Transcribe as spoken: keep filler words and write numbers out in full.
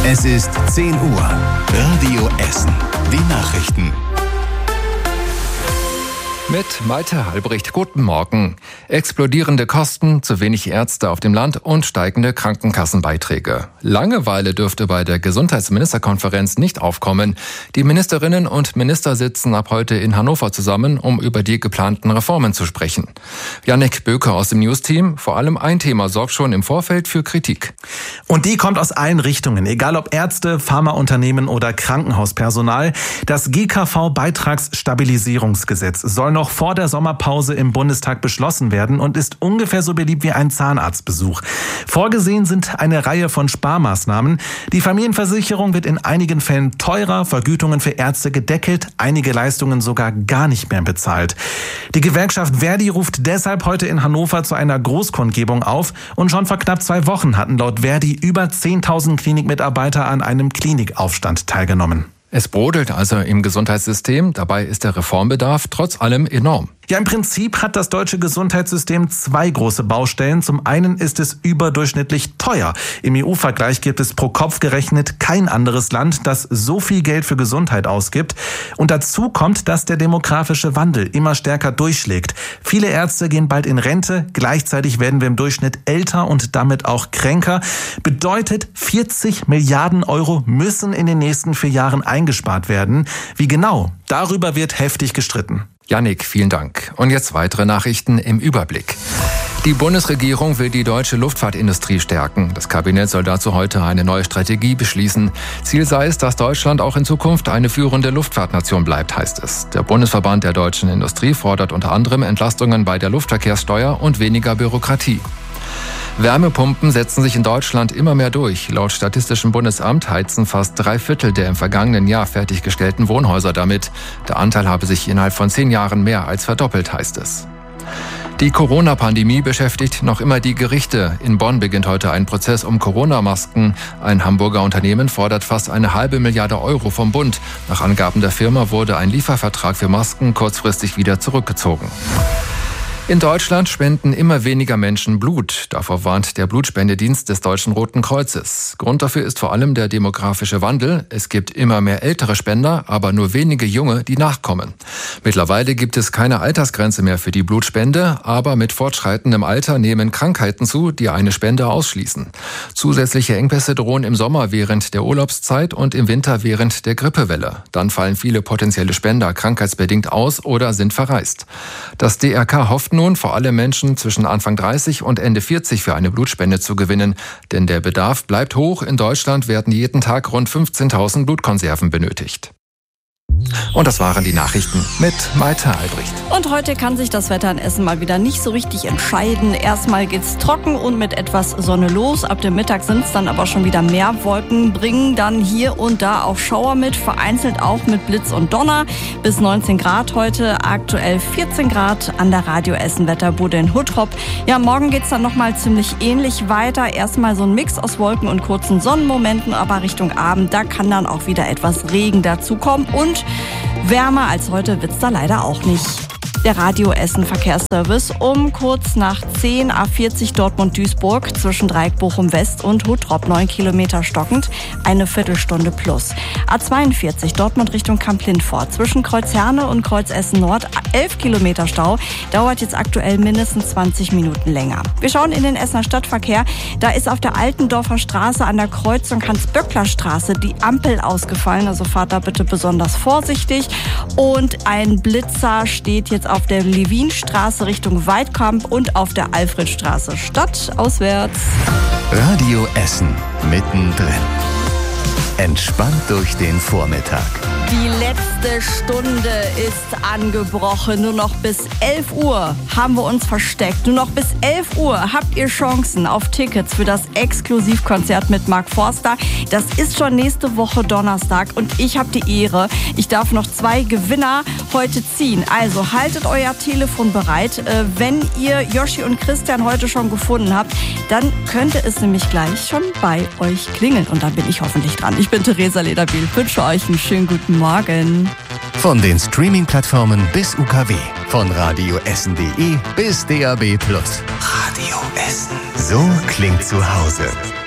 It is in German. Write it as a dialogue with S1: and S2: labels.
S1: Es ist zehn Uhr. Radio Essen. Die Nachrichten.
S2: Mit Malte Halbricht. Guten Morgen. Explodierende Kosten, zu wenig Ärzte auf dem Land und steigende Krankenkassenbeiträge. Langeweile dürfte bei der Gesundheitsministerkonferenz nicht aufkommen. Die Ministerinnen und Minister sitzen ab heute in Hannover zusammen, um über die geplanten Reformen zu sprechen. Jannik Böker aus dem News-Team. Vor allem ein Thema sorgt schon im Vorfeld für Kritik.
S3: Und die kommt aus allen Richtungen, egal ob Ärzte, Pharmaunternehmen oder Krankenhauspersonal. Das G K V-Beitragsstabilisierungsgesetz soll noch vor der Sommerpause im Bundestag beschlossen werden und ist ungefähr so beliebt wie ein Zahnarztbesuch. Vorgesehen sind eine Reihe von Sparmaßnahmen. Die Familienversicherung wird in einigen Fällen teurer, Vergütungen für Ärzte gedeckelt, einige Leistungen sogar gar nicht mehr bezahlt. Die Gewerkschaft Verdi ruft deshalb heute in Hannover zu einer Großkundgebung auf und schon vor knapp zwei Wochen hatten laut Verdi über zehntausend Klinikmitarbeiter an einem Klinikaufstand teilgenommen.
S2: Es brodelt also im Gesundheitssystem, dabei ist der Reformbedarf trotz allem enorm.
S3: Ja, im Prinzip hat das deutsche Gesundheitssystem zwei große Baustellen. Zum einen ist es überdurchschnittlich teuer. Im E U-Vergleich gibt es pro Kopf gerechnet kein anderes Land, das so viel Geld für Gesundheit ausgibt. Und dazu kommt, dass der demografische Wandel immer stärker durchschlägt. Viele Ärzte gehen bald in Rente, gleichzeitig werden wir im Durchschnitt älter und damit auch kränker. Bedeutet, vierzig Milliarden Euro müssen in den nächsten vier Jahren eingespart werden. Wie genau? Darüber wird heftig gestritten.
S2: Jannik, vielen Dank. Und jetzt weitere Nachrichten im Überblick. Die Bundesregierung will die deutsche Luftfahrtindustrie stärken. Das Kabinett soll dazu heute eine neue Strategie beschließen. Ziel sei es, dass Deutschland auch in Zukunft eine führende Luftfahrtnation bleibt, heißt es. Der Bundesverband der deutschen Industrie fordert unter anderem Entlastungen bei der Luftverkehrssteuer und weniger Bürokratie. Wärmepumpen setzen sich in Deutschland immer mehr durch. Laut Statistischem Bundesamt heizen fast drei Viertel der im vergangenen Jahr fertiggestellten Wohnhäuser damit. Der Anteil habe sich innerhalb von zehn Jahren mehr als verdoppelt, heißt es. Die Corona-Pandemie beschäftigt noch immer die Gerichte. In Bonn beginnt heute ein Prozess um Corona-Masken. Ein Hamburger Unternehmen fordert fast eine halbe Milliarde Euro vom Bund. Nach Angaben der Firma wurde ein Liefervertrag für Masken kurzfristig wieder zurückgezogen. In Deutschland spenden immer weniger Menschen Blut. Davor warnt der Blutspendedienst des Deutschen Roten Kreuzes. Grund dafür ist vor allem der demografische Wandel. Es gibt immer mehr ältere Spender, aber nur wenige Junge, die nachkommen. Mittlerweile gibt es keine Altersgrenze mehr für die Blutspende, aber mit fortschreitendem Alter nehmen Krankheiten zu, die eine Spende ausschließen. Zusätzliche Engpässe drohen im Sommer während der Urlaubszeit und im Winter während der Grippewelle. Dann fallen viele potenzielle Spender krankheitsbedingt aus oder sind verreist. Das D R K hofft nun, vor allem Menschen zwischen Anfang dreißig und Ende vierzig für eine Blutspende zu gewinnen. Denn der Bedarf bleibt hoch. In Deutschland werden jeden Tag rund fünfzehntausend Blutkonserven benötigt. Und das waren die Nachrichten mit Malte Albrecht.
S4: Und heute kann sich das Wetter in Essen mal wieder nicht so richtig entscheiden. Erstmal geht's trocken und mit etwas Sonne los. Ab dem Mittag sind es dann aber schon wieder mehr Wolken, bringen dann hier und da auch Schauer mit, vereinzelt auch mit Blitz und Donner. Bis neunzehn Grad heute, aktuell vierzehn Grad an der Radio Essen Wetterbude in Huttrop. Ja, morgen geht's dann nochmal ziemlich ähnlich weiter. Erstmal so ein Mix aus Wolken und kurzen Sonnenmomenten, aber Richtung Abend, da kann dann auch wieder etwas Regen dazukommen und wärmer als heute wird's da leider auch nicht. Der Radio Essen Verkehrsservice um kurz nach zehn, A vierzig Dortmund-Duisburg zwischen Dreieck Bochum West und Huttrop neun Kilometer stockend, eine Viertelstunde plus. A zweiundvierzig Dortmund Richtung Kamp-Lindfort zwischen Kreuz Herne und Kreuz Essen Nord elf Kilometer Stau, dauert jetzt aktuell mindestens zwanzig Minuten länger. Wir schauen in den Essener Stadtverkehr, da ist auf der Altendorfer Straße an der Kreuzung Hans-Böckler-Straße die Ampel ausgefallen, also fahrt da bitte besonders vorsichtig und ein Blitzer steht jetzt auf der Levinstraße Richtung Weidkamp und auf der Alfredstraße stadtauswärts.
S1: Radio Essen mittendrin. Entspannt durch den Vormittag.
S4: Die letzte Stunde ist angebrochen. Nur noch bis elf Uhr haben wir uns versteckt. Nur noch bis elf Uhr habt ihr Chancen auf Tickets für das Exklusivkonzert mit Mark Forster. Das ist schon nächste Woche Donnerstag und ich habe die Ehre. Ich darf noch zwei Gewinner heute ziehen. Also haltet euer Telefon bereit. Wenn ihr Joschi und Christian heute schon gefunden habt, dann könnte es nämlich gleich schon bei euch klingeln. Und dann bin ich hoffentlich dran. Ich bin Theresa Lederbiel. Wünsche euch einen schönen guten Morgen.
S1: Von den Streaming-Plattformen bis U K W. Von radioessen punkt de bis D A B plus. Radio Essen. So klingt zu Hause.